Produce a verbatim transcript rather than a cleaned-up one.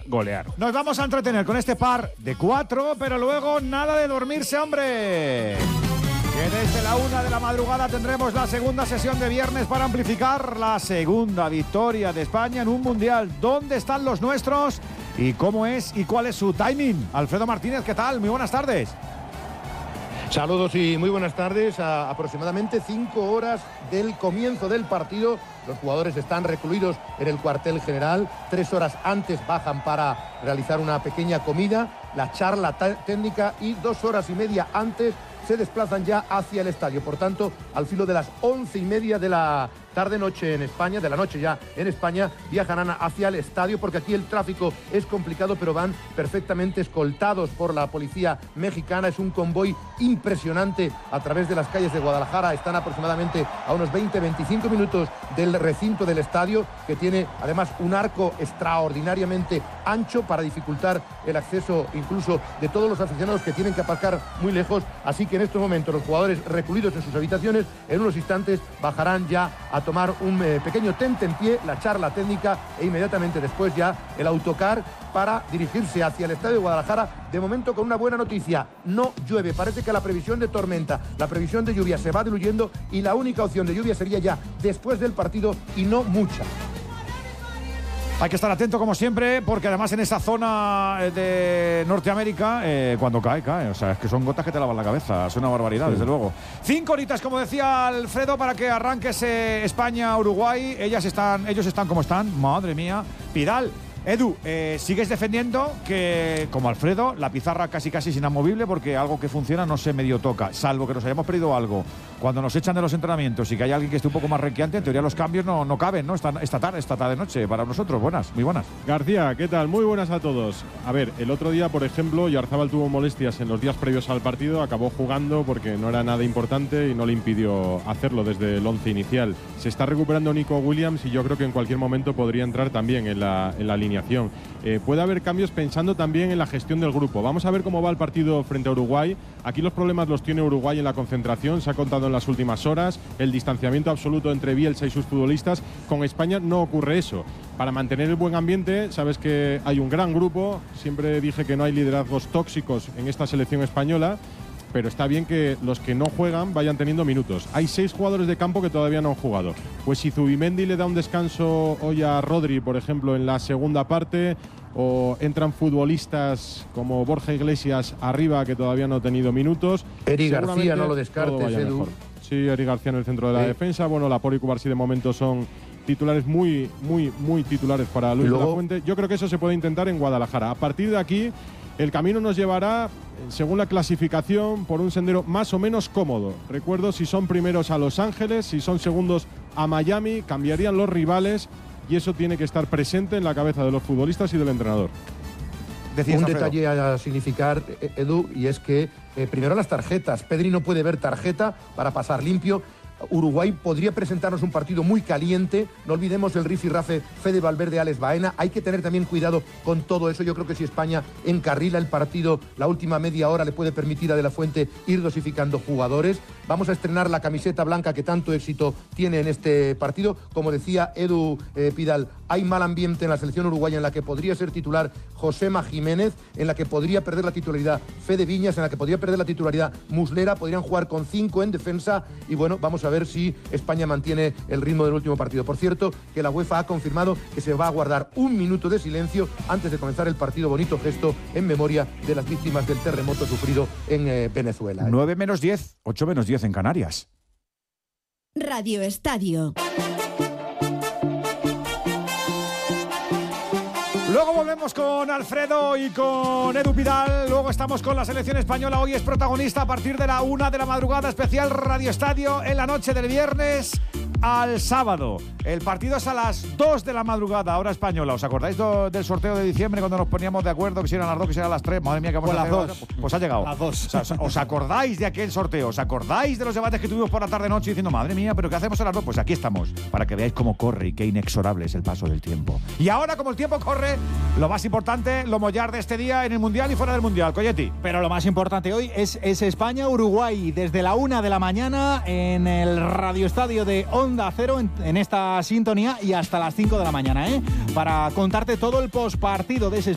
golear. Nos vamos a entretener con este par de cuatro, pero luego nada de dormirse, hombre. Que desde la una de la madrugada tendremos la segunda sesión de viernes para amplificar la segunda victoria de España en un mundial. ¿Dónde están los nuestros? ¿Y cómo es y cuál es su timing? Alfredo Martínez, ¿qué tal? Muy buenas tardes. Saludos y muy buenas tardes. A aproximadamente cinco horas del comienzo del partido, los jugadores están recluidos en el cuartel general. Tres horas antes bajan para realizar una pequeña comida, la charla técnica, y dos horas y media antes se desplazan ya hacia el estadio. Por tanto, al filo de las once y media de la tarde-noche en España, de la noche ya en España, viajarán hacia el estadio, porque aquí el tráfico es complicado, pero van perfectamente escoltados por la policía mexicana. Es un convoy impresionante a través de las calles de Guadalajara. Están aproximadamente a unos veinte a veinticinco minutos del recinto del estadio, que tiene además un arco extraordinariamente ancho para dificultar el acceso incluso de todos los aficionados que tienen que aparcar muy lejos. Así que en estos momentos los jugadores recluidos en sus habitaciones, en unos instantes bajarán ya a tomar un eh, pequeño tentempié, la charla técnica, e inmediatamente después ya el autocar para dirigirse hacia el estadio de Guadalajara. De momento con una buena noticia: no llueve. Parece que la previsión de tormenta, la previsión de lluvia se va diluyendo, y la única opción de lluvia sería ya después del partido, y no mucha. Hay que estar atento como siempre, porque además en esa zona de Norteamérica, eh, cuando cae, cae. O sea, es que son gotas que te lavan la cabeza. Es una barbaridad, sí, desde luego. Cinco horitas, como decía Alfredo, para que arranque ese España-Uruguay. Ellas están, ellos están como están. Madre mía. Pidal. Edu, eh, sigues defendiendo que, como Alfredo, la pizarra casi casi es inamovible, porque algo que funciona no se medio toca, salvo que nos hayamos perdido algo. Cuando nos echan de los entrenamientos y que hay alguien que esté un poco más renqueante, en teoría los cambios no, no caben, ¿no? Esta, esta tarde, esta tarde noche para nosotros. Buenas, muy buenas. García, ¿qué tal? Muy buenas a todos. A ver, el otro día, por ejemplo, Yarzábal tuvo molestias en los días previos al partido, acabó jugando porque no era nada importante y no le impidió hacerlo desde el once inicial. Se está recuperando Nico Williams y yo creo que en cualquier momento podría entrar también en la, en la alineación. Eh, puede haber cambios pensando también en la gestión del grupo. Vamos a ver cómo va el partido frente a Uruguay. Aquí los problemas los tiene Uruguay en la concentración, se ha contado en las últimas horas, el distanciamiento absoluto entre Bielsa y sus futbolistas. Con España no ocurre eso. Para mantener el buen ambiente, sabes que hay un gran grupo. Siempre dije que no hay liderazgos tóxicos en esta selección española, pero está bien que los que no juegan vayan teniendo minutos. Hay seis jugadores de campo que todavía no han jugado. Pues si Zubimendi le da un descanso hoy a Rodri, por ejemplo, en la segunda parte, o entran futbolistas como Borja Iglesias arriba, que todavía no ha tenido minutos. Eri García, no lo descartes, Edu. Sí, Eri García en el centro de la sí. defensa. Bueno, Laporte y Cubarsí de momento son titulares muy, muy, muy titulares para Luis luego... de la Fuente. Yo creo que eso se puede intentar en Guadalajara. A partir de aquí, el camino nos llevará, según la clasificación, por un sendero más o menos cómodo. Recuerdo, si son primeros a Los Ángeles, si son segundos a Miami, cambiarían los rivales, y eso tiene que estar presente en la cabeza de los futbolistas y del entrenador. Decías, un Alfredo. Detalle a significar, Edu, y es que eh, primero las tarjetas. Pedri no puede ver tarjeta para pasar limpio. Uruguay podría presentarnos un partido muy caliente. No olvidemos el rifirrafe Fede Valverde, Alex Baena. Hay que tener también cuidado con todo eso. Yo creo que si España encarrila el partido, la última media hora le puede permitir a De la Fuente ir dosificando jugadores. Vamos a estrenar la camiseta blanca que tanto éxito tiene en este partido. Como decía Edu eh, Pidal, hay mal ambiente en la selección uruguaya, en la que podría ser titular Josema Jiménez, en la que podría perder la titularidad Fede Viñas, en la que podría perder la titularidad Muslera. Podrían jugar con cinco en defensa, y bueno, vamos a ver si España mantiene el ritmo del último partido. Por cierto, que la UEFA ha confirmado que se va a guardar un minuto de silencio antes de comenzar el partido. Bonito gesto en memoria de las víctimas del terremoto sufrido en eh, Venezuela. nueve menos diez, ocho menos diez en Canarias. Radio Estadio. Luego volvemos con Alfredo y con Edu Pidal. Luego estamos con la selección española. Hoy es protagonista a partir de la una de la madrugada. Especial Radio Estadio en la noche del viernes al sábado. El partido es a las dos de la madrugada, hora española. ¿Os acordáis do, del sorteo de diciembre, cuando nos poníamos de acuerdo que si eran las dos, que si eran las tres? Madre mía, que vamos pues a las dos. Pues, pues ha llegado. Las dos. O sea, ¿os acordáis de aquel sorteo? ¿Os acordáis de los debates que tuvimos por la tarde-noche diciendo, madre mía, pero qué hacemos a las dos? Pues aquí estamos, para que veáis cómo corre y qué inexorable es el paso del tiempo. Y ahora, como el tiempo corre, lo más importante, lo mollar de este día en el Mundial y fuera del Mundial. Coyetti. Pero lo más importante hoy es, es España-Uruguay, desde la una de la mañana en el Radio Estadio de Onda Cero, en, en esta sintonía, y hasta las cinco de la mañana, ¿eh? Para contarte todo el postpartido de ese